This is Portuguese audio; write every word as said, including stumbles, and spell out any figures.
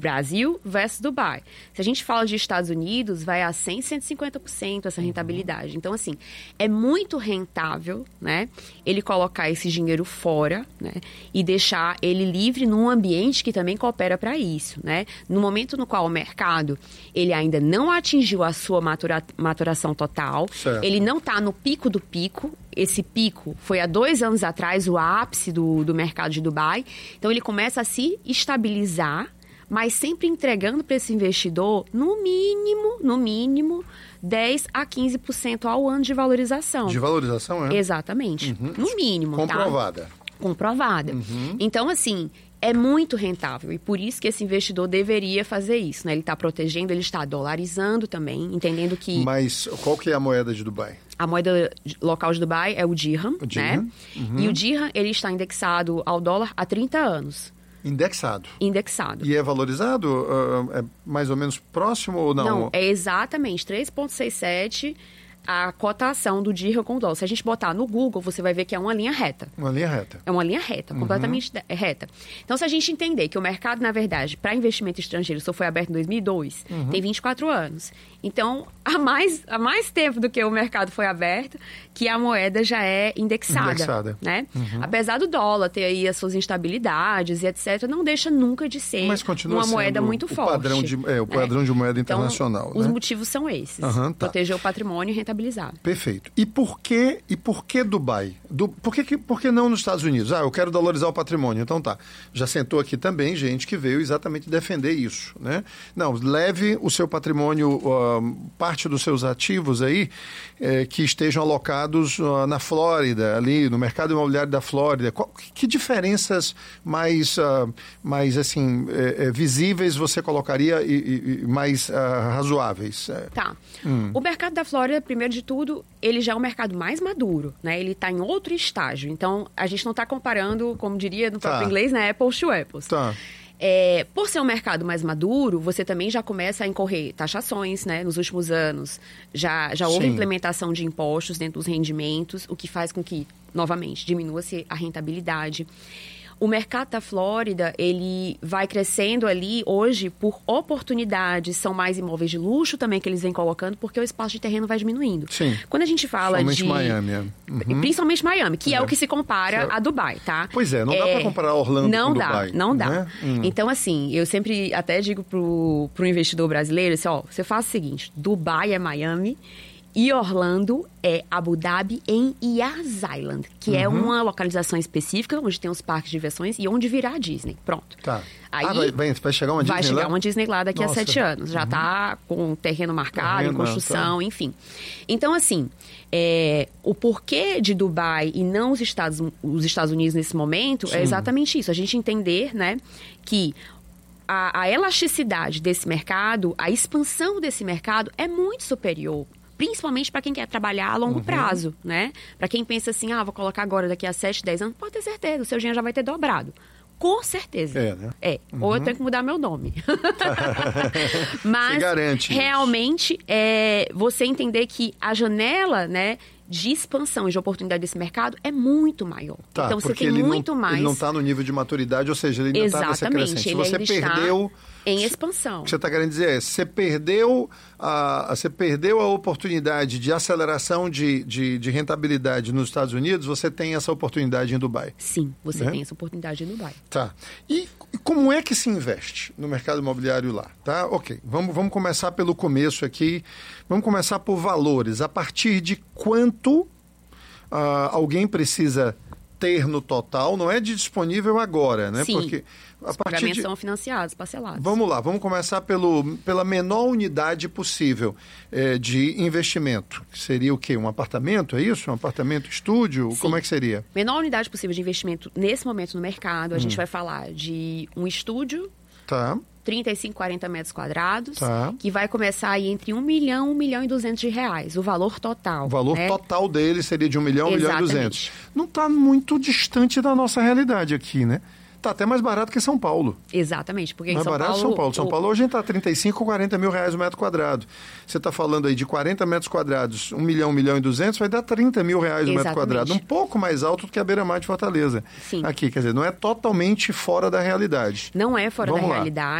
Brasil versus Dubai. Se a gente fala de Estados Unidos, vai a cem, cento e cinquenta por cento essa rentabilidade. Então, assim, é muito rentável, né, ele colocar esse dinheiro fora, né, e deixar ele livre num ambiente que também coopera para isso, né? No momento no qual o mercado, ele ainda não atingiu a sua matura, maturação total, certo. Ele não está no pico do pico. Esse pico foi há dois anos atrás, o ápice do, do mercado de Dubai. Então, ele começa a se estabilizar, mas sempre entregando para esse investidor, no mínimo, no mínimo, dez a quinze por cento ao ano de valorização. De valorização, é? Exatamente. Uhum. No mínimo, comprovada. Tá? Comprovada. Uhum. Então, assim, é muito rentável e por isso que esse investidor deveria fazer isso, né? Ele está protegendo, ele está dolarizando também, entendendo que... Mas qual que é a moeda de Dubai? A moeda local de Dubai é o dirham, o dirham. né? Uhum. E o dirham, ele está indexado ao dólar há trinta anos. Indexado. Indexado. E é valorizado? Uh, é mais ou menos próximo ou não? Não, é exatamente três vírgula sessenta e sete a cotação do dirham com o dólar. Se a gente botar no Google, você vai ver que é uma linha reta. Uma linha reta. É uma linha reta, completamente uhum. reta. Então, se a gente entender que o mercado, na verdade, para investimento estrangeiro só foi aberto em dois mil e dois, uhum. tem vinte e quatro anos. Então, há mais, há mais tempo do que o mercado foi aberto, que a moeda já é indexada. Indexada. Né? Uhum. Apesar do dólar ter aí as suas instabilidades e etcétera, não deixa nunca de ser Mas continua uma sendo moeda muito o forte. Padrão de, é, o padrão né? de moeda internacional. Então, né? os motivos são esses. Uhum, tá. Proteger o patrimônio e rentabilizar. Perfeito. E por que, e por que Dubai? Du, por, que, por que não nos Estados Unidos? Ah, eu quero dolarizar o patrimônio. Então tá. Já sentou aqui também gente que veio exatamente defender isso, né? Não, leve o seu patrimônio, uh, parte dos seus ativos aí, eh, que estejam alocados uh, na Flórida, ali no mercado imobiliário da Flórida. Qual, que diferenças mais, uh, mais assim, eh, eh, visíveis você colocaria e, e mais uh, razoáveis? Tá. Hum. O mercado da Flórida, primeiro de tudo, ele já é um mercado mais maduro, né? Ele está em outro estágio. Então, a gente não está comparando, como diria no próprio tá. inglês, né? Apples to apples. Tá. É, por ser um mercado mais maduro, você também já começa a incorrer taxações, né? Nos últimos anos, já, já houve Sim. implementação de impostos dentro dos rendimentos, o que faz com que, novamente, diminua-se a rentabilidade. O mercado da Flórida, ele vai crescendo ali hoje por oportunidades, são mais imóveis de luxo também que eles vêm colocando, porque o espaço de terreno vai diminuindo. Sim. Quando a gente fala principalmente de... Miami. É. Uhum. Principalmente Miami, que é, é o que se compara é... a Dubai, tá? Pois é, não é... dá para comparar Orlando não com dá, Dubai. Não dá, né? não dá. Então, assim, eu sempre até digo pro, pro investidor brasileiro, assim, ó, você faz o seguinte, Dubai é Miami... E Orlando é Abu Dhabi em Yas Island, que uhum. é uma localização específica, onde tem os parques de diversões e onde virá a Disney. Pronto. Tá. Aí, ah, vai, vai, vai chegar uma Disney Vai chegar lá? uma Disney lá daqui Nossa. a sete anos. Já está uhum. com o terreno marcado, terreno, em construção, tá. enfim. Então, assim, é, o porquê de Dubai e não os Estados, os Estados Unidos nesse momento Sim. é exatamente isso. A gente entender, né, que... A, a elasticidade desse mercado, a expansão desse mercado é muito superior. Principalmente para quem quer trabalhar a longo uhum. prazo, né? Para quem pensa assim, ah, vou colocar agora daqui a sete, dez anos, pode ter certeza, o seu dinheiro já vai ter dobrado. Com certeza. É, né? É. Uhum. Ou eu tenho que mudar meu nome. Mas, você garante realmente, é, você entender que a janela, né, de expansão e de oportunidade desse mercado é muito maior. Tá, então, você tem ele muito não, mais... Ele não está no nível de maturidade, ou seja, ele ainda está nessa crescente. Se você perdeu... em expansão. O que você está querendo dizer é, você perdeu a, você perdeu a oportunidade de aceleração de, de, de rentabilidade nos Estados Unidos, você tem essa oportunidade em Dubai. Sim, você né? tem essa oportunidade em Dubai. Tá. E como é que se investe no mercado imobiliário lá? Tá? Ok, vamos, vamos começar pelo começo aqui. Vamos começar por valores. A partir de quanto uh, alguém precisa ter no total, não é de disponível agora, né? Sim. Porque a Os partir pagamentos de... são financiados, parcelados. Vamos lá, vamos começar pelo, pela menor unidade possível eh, de investimento. Seria o quê? Um apartamento, é isso? Um apartamento estúdio? Sim. Como é que seria? Menor unidade possível de investimento nesse momento no mercado, a hum. gente vai falar de um estúdio, tá. trinta e cinco, quarenta metros quadrados, tá. que vai começar aí entre um milhão, um milhão e duzentos de reais, o valor total. O valor né? total dele seria de um milhão, um Exatamente. milhão e duzentos. Não está muito distante da nossa realidade aqui, né? Está até mais barato que São Paulo. Exatamente, porque mais em São barato Paulo... São Paulo. São Paulo hoje está trinta e cinco, quarenta mil reais o metro quadrado. Você está falando aí de quarenta metros quadrados, um milhão, um milhão e duzentos, vai dar trinta mil reais o metro quadrado. Um pouco mais alto do que a beira-mar de Fortaleza. Sim. Aqui, quer dizer, não é totalmente fora da realidade. Não é fora Vamos da lá. realidade.